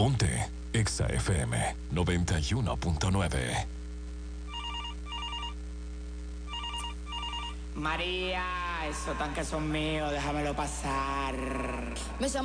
Ponte Exa FM 91.9. María, esos tanques son míos, déjamelo pasar.